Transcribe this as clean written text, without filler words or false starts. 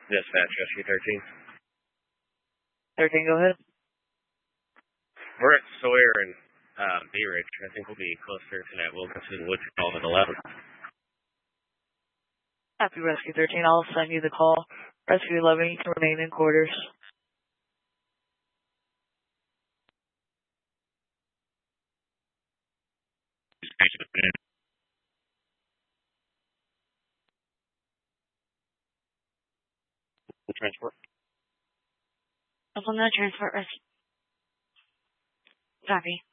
Dispatch, Rescue 13. 13, go ahead. We're at Sawyer and Bay Ridge. I think we'll be closer tonight. We'll go to the woods call at 11. Happy Rescue 13, I'll send you the call. Rescue 11, you can remain in quarters. Transport. I'm on the transport rescue. Copy.